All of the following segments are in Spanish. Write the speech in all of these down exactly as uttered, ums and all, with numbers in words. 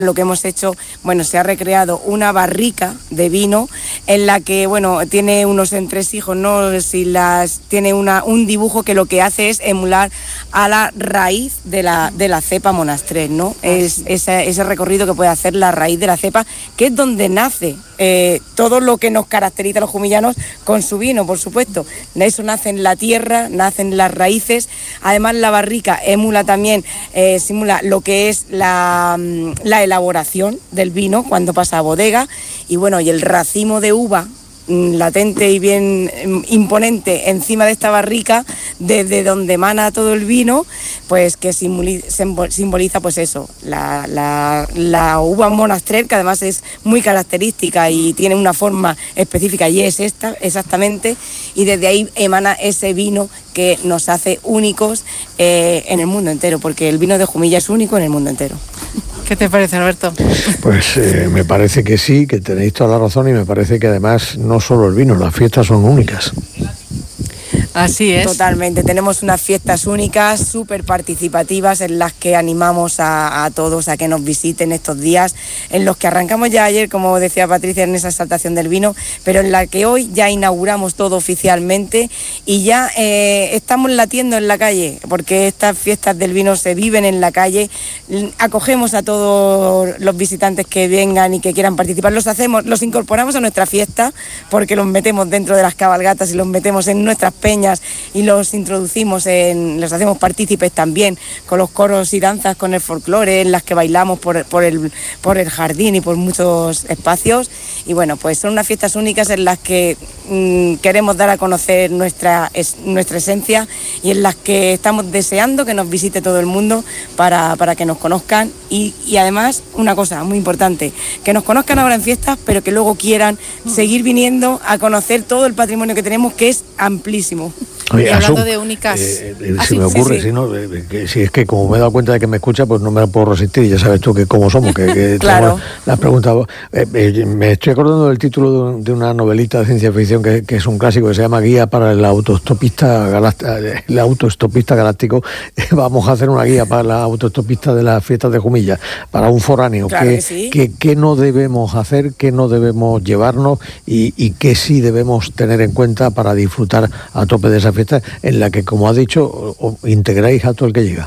Lo que hemos hecho, bueno, se ha recreado una barrica de vino en la que, bueno, tiene unos entresijos, ¿no? Si las, tiene una, un dibujo que lo que hace es emular a la raíz de la, de la cepa monastrell, ¿no? Es ese, ese recorrido que puede hacer la raíz de la cepa, que es donde nace eh, todo lo que nos caracteriza a los jumillanos con su vino, por supuesto. Eso nace en la tierra, nacen las raíces. Además, la barrica emula también, eh, simula lo que es la, la elaboración del vino cuando pasa a bodega, y bueno, y el racimo de uva latente y bien imponente encima de esta barrica, desde donde emana todo el vino, pues que simboliza pues eso, la, la, la uva monastrell, que además es muy característica y tiene una forma específica, y es esta exactamente, y desde ahí emana ese vino que nos hace únicos eh, en el mundo entero, porque el vino de Jumilla es único en el mundo entero. ¿Qué te parece, Alberto? Pues eh, me parece que sí, que tenéis toda la razón, y me parece que además no solo el vino, las fiestas son únicas. Así es. Totalmente, tenemos unas fiestas únicas, súper participativas, en las que animamos a, a todos a que nos visiten estos días, en los que arrancamos ya ayer, como decía Patricia, en esa exaltación del vino, pero en la que hoy ya inauguramos todo oficialmente y ya eh, estamos latiendo en la calle, porque estas fiestas del vino se viven en la calle. Acogemos a todos los visitantes que vengan y que quieran participar, los hacemos, los incorporamos a nuestra fiesta, porque los metemos dentro de las cabalgatas y los metemos en nuestras peñas y los introducimos, en, los hacemos partícipes también con los coros y danzas, con el folclore, en las que bailamos por, por, el, por el jardín y por muchos espacios. Y bueno, pues son unas fiestas únicas en las que mmm, queremos dar a conocer nuestra, es, nuestra esencia, y en las que estamos deseando que nos visite todo el mundo para, para que nos conozcan, y, y además una cosa muy importante, que nos conozcan ahora en fiestas, pero que luego quieran seguir viniendo a conocer todo el patrimonio que tenemos, que es amplísimo. Oye, y hablando Asun, de únicas... Eh, eh, ah, si sí, me ocurre, sí, sí. Si, no, eh, que, si es que como me he dado cuenta de que me escucha, pues no me puedo resistir, ya sabes tú que cómo somos, que, que claro. Las preguntas. Eh, eh, me estoy acordando del título de, de una novelita de ciencia ficción que, que es un clásico, que se llama Guía para el autoestopista galáctico. El autoestopista galáctico. Vamos a hacer una guía para la autoestopista de las fiestas de Jumilla, para un foráneo. Claro que, que, sí. que, que no debemos hacer, que no debemos llevarnos, y, y que sí debemos tener en cuenta para disfrutar a tope de esa fiesta, en la que, como ha dicho, o, o integráis a todo el que llega.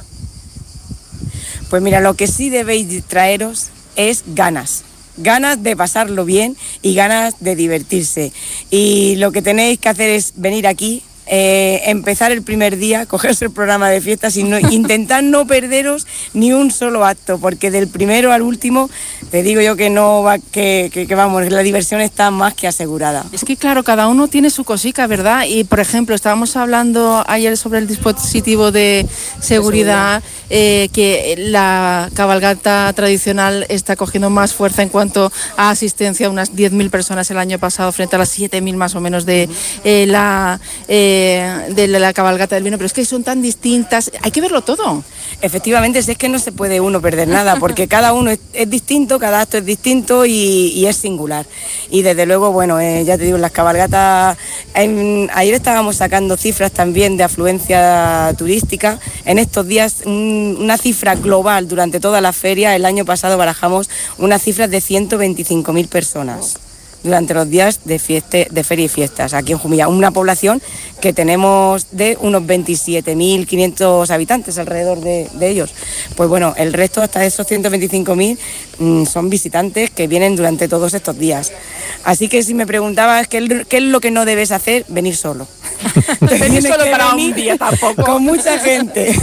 Pues mira, lo que sí debéis traeros es ganas. Ganas de pasarlo bien y ganas de divertirse. Y lo que tenéis que hacer es venir aquí, eh, empezar el primer día, cogerse el programa de fiestas y no, intentar no perderos ni un solo acto, porque del primero al último te digo yo que no va, que, que, que vamos, la diversión está más que asegurada. Es que claro, cada uno tiene su cosica, ¿verdad? Y por ejemplo, estábamos hablando ayer sobre el dispositivo de seguridad, eh, que la cabalgata tradicional está cogiendo más fuerza en cuanto a asistencia, unas diez mil personas el año pasado frente a las siete mil más o menos de eh, la eh, de la cabalgata del vino, pero es que son tan distintas, hay que verlo todo. Efectivamente, es que no se puede uno perder nada, porque cada uno es, es distinto, cada acto es distinto y, y es singular. Y desde luego, bueno, eh, ya te digo, las cabalgatas, en, ayer estábamos sacando cifras también de afluencia turística. En estos días, un, una cifra global durante toda la feria. El año pasado barajamos unas cifras de ciento veinticinco mil personas durante los días de, fieste, de feria y fiestas aquí en Jumilla, una población que tenemos de unos veintisiete mil quinientos habitantes alrededor de, de ellos. Pues bueno, el resto, hasta esos ciento veinticinco mil, mmm, son visitantes que vienen durante todos estos días. Así que si me preguntabas qué, qué es lo que no debes hacer, venir solo. Venir solo para un día tampoco. Con mucha gente.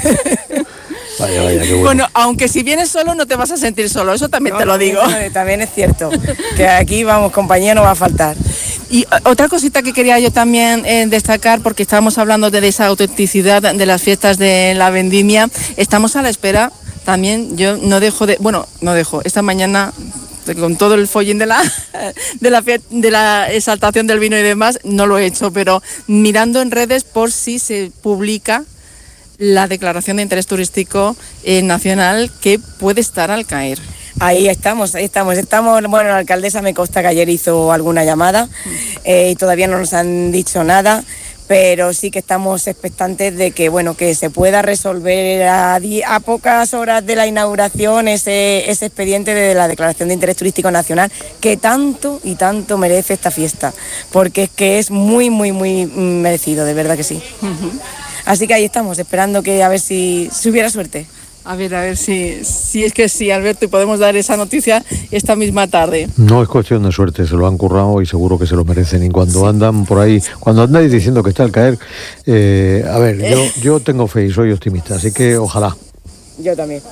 Vaya, vaya, qué bueno. Bueno, aunque si vienes solo no te vas a sentir solo, eso también no, te lo digo. También es cierto, que aquí, vamos, compañía no va a faltar. Y otra cosita que quería yo también eh, destacar, porque estábamos hablando de esa autenticidad de las fiestas de la vendimia, estamos a la espera, también yo no dejo de, bueno, no dejo, esta mañana con todo el follín de la, de la de la exaltación del vino y demás, no lo he hecho, pero mirando en redes por si se publica la declaración de interés turístico eh, nacional que puede estar al caer. Ahí estamos, ahí estamos, estamos, bueno, la alcaldesa me consta que ayer hizo alguna llamada eh, y todavía no nos han dicho nada, pero sí que estamos expectantes de que, bueno, que se pueda resolver a, a pocas horas de la inauguración ese, ese expediente de la Declaración de Interés Turístico Nacional que tanto y tanto merece esta fiesta, porque es que es muy, muy, muy merecido, de verdad que sí. Uh-huh. Así que ahí estamos, esperando que a ver si, si hubiera suerte. A ver, a ver si, si es que sí, Alberto, y podemos dar esa noticia esta misma tarde. No es cuestión de suerte, se lo han currado y seguro que se lo merecen. Y cuando sí. andan por ahí, cuando andáis diciendo que está al caer, eh, a ver, yo, yo tengo fe y soy optimista, así que ojalá. Yo también.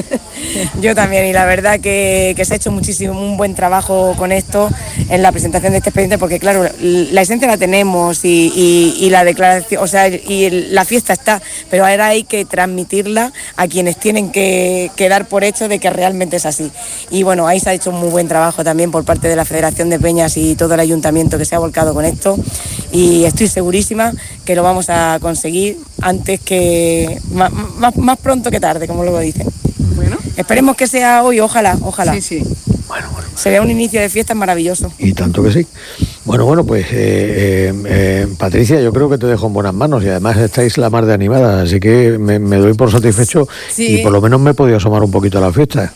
Yo también, y la verdad que, que se ha hecho muchísimo, un buen trabajo con esto en la presentación de este expediente, porque claro, la esencia la tenemos y, y, y la declaración, o sea, y la fiesta está, pero ahora hay que transmitirla a quienes tienen que, que dar por hecho de que realmente es así. Y bueno, ahí se ha hecho un muy buen trabajo también por parte de la Federación de Peñas y todo el ayuntamiento que se ha volcado con esto, y estoy segurísima que lo vamos a conseguir antes que, más, más, más pronto que tarde, como luego dicen. Bueno, esperemos que sea hoy, ojalá, ojalá. Sí, sí. Bueno, bueno. Se vea un inicio de fiesta maravilloso. Y tanto que sí. Bueno, bueno, pues eh, eh, eh, Patricia, yo creo que te dejo en buenas manos y además estáis la mar de animada, así que me, me doy por satisfecho sí. Y por lo menos me he podido asomar un poquito a la fiesta.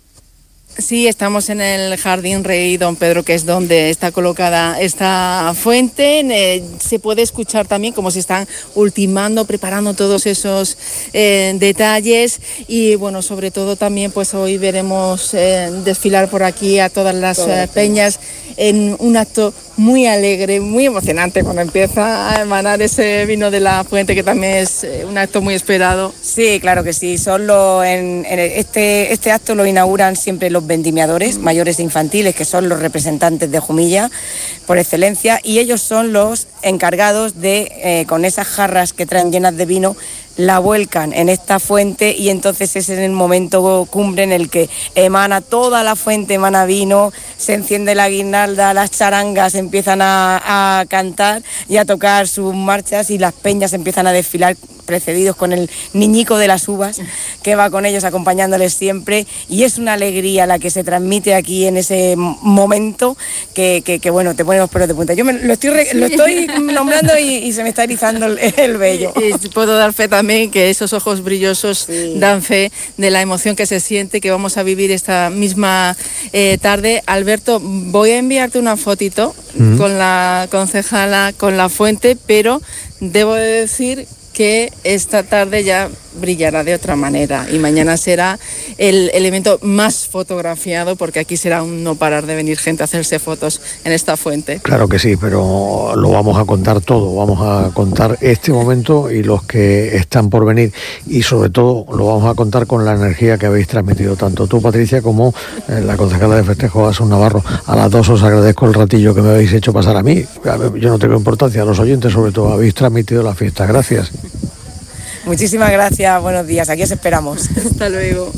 Sí, estamos en el Jardín Rey Don Pedro, que es donde está colocada esta fuente. Eh, se puede escuchar también cómo se están ultimando, preparando todos esos eh, detalles. Y bueno, sobre todo también pues hoy veremos eh, desfilar por aquí a todas las eh, peñas en un acto muy alegre, muy emocionante cuando empieza a emanar ese vino de la fuente, que también es eh, un acto muy esperado. Sí, claro que sí. Son los, en, en este, este acto lo inauguran siempre los vendimiadores, mayores e infantiles, que son los representantes de Jumilla por excelencia, y ellos son los encargados de, eh, con esas jarras que traen llenas de vino, la vuelcan en esta fuente y entonces es en el momento cumbre en el que emana toda la fuente, emana vino, se enciende la guirnalda, las charangas empiezan a, a cantar y a tocar sus marchas y las peñas empiezan a desfilar precedidos con el niñico de las uvas que va con ellos acompañándoles siempre, y es una alegría la que se transmite aquí en ese momento que, que, que bueno, te pone los pelos de punta. Yo me, lo, estoy re, lo estoy nombrando y, y se me está erizando el, el vello. Y, y puedo dar fe también que esos ojos brillosos sí. dan fe de la emoción que se siente, que vamos a vivir esta misma eh, tarde. Alberto, voy a enviarte una fotito mm. con la concejala, con la fuente, pero debo de decir que esta tarde ya brillará de otra manera y mañana será el elemento más fotografiado, porque aquí será un no parar de venir gente a hacerse fotos en esta fuente. Claro que sí, pero lo vamos a contar todo, vamos a contar este momento y los que están por venir, y sobre todo lo vamos a contar con la energía que habéis transmitido tanto tú, Patricia, como eh, la concejala de festejo, Asun Navarro. A las dos os agradezco el ratillo que me habéis hecho pasar a mí. Yo no tengo importancia, a los oyentes sobre todo, habéis transmitido la fiesta. Gracias. Muchísimas gracias, buenos días, aquí os esperamos. Hasta luego.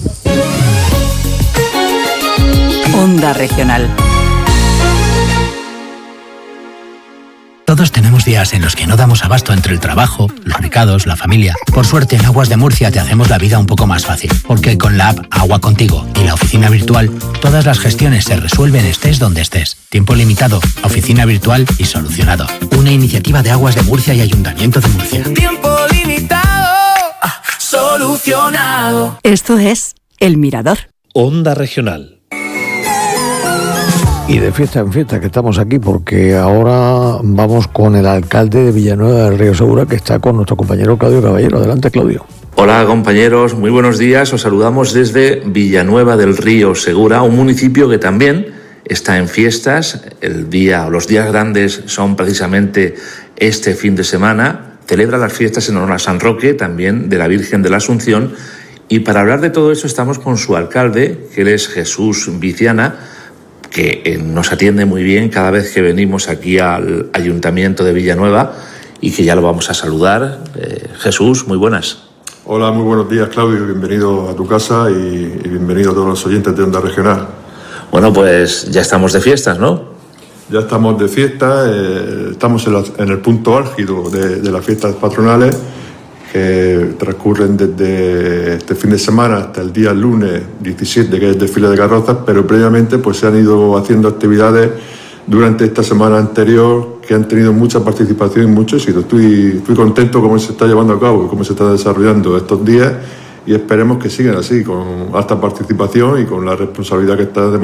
Onda Regional. Todos tenemos días en los que no damos abasto entre el trabajo, los recados, la familia. Por suerte, en Aguas de Murcia te hacemos la vida un poco más fácil, porque con la app Agua Contigo y la oficina virtual, todas las gestiones se resuelven estés donde estés. Tiempo limitado, oficina virtual y solucionado. Una iniciativa de Aguas de Murcia y Ayuntamiento de Murcia. Tiempo limitado, ah, solucionado. Esto es El Mirador. Onda Regional. Y de fiesta en fiesta que estamos aquí, porque ahora vamos con el alcalde de Villanueva del Río Segura, que está con nuestro compañero Claudio Caballero. Adelante, Claudio. Hola compañeros, muy buenos días. Os saludamos desde Villanueva del Río Segura, un municipio que también está en fiestas. El día, los días grandes son precisamente este fin de semana. Celebra las fiestas en honor a San Roque, también de la Virgen de la Asunción. Y para hablar de todo eso estamos con su alcalde, que él es Jesús Viciana, que nos atiende muy bien cada vez que venimos aquí al Ayuntamiento de Villanueva, y que ya lo vamos a saludar. Eh, Jesús, muy buenas. Hola, muy buenos días, Claudio. Bienvenido a tu casa y, y bienvenido a todos los oyentes de Onda Regional. Bueno, pues ya estamos de fiestas, ¿no? Ya estamos de fiesta, eh, estamos en, la, en el punto álgido de, de las fiestas patronales, que transcurren desde este fin de semana hasta el día lunes diecisiete, que es el desfile de carrozas, pero previamente pues se han ido haciendo actividades durante esta semana anterior, que han tenido mucha participación y mucho éxito. Estoy, estoy contento cómo se está llevando a cabo y cómo se está desarrollando estos días, y esperemos que sigan así, con alta participación y con la responsabilidad que está demostrando